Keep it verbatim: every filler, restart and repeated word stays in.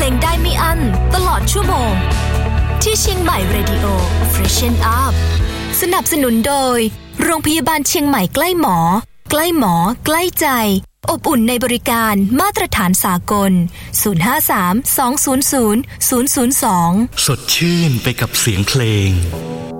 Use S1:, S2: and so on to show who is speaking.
S1: งได้ไม่อั้นตลอดชั่วโมงที่เชียงใหม่ Radio Freshen Up สนับสนุนโดยโรงพยาบาลเชียงใหม่ใกล้หมอใกล้หมอใกล้ใจอบอุ่นในบริการมาตรฐานสากลศูนย์ ห้า สาม สอง ศูนย์ ศูนย์ ศูนย์ ศูนย์ สอง
S2: สดชื่นไปกับเสียงเพลง